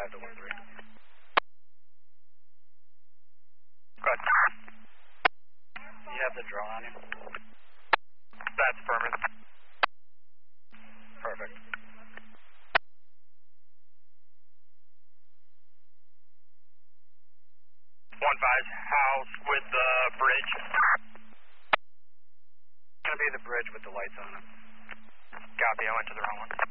to 1-3. Good. You have the drone on you? That's affirmative. Perfect. 1-5, house with the bridge. It's going to be the bridge with the lights on it. Copy, I went to the wrong one.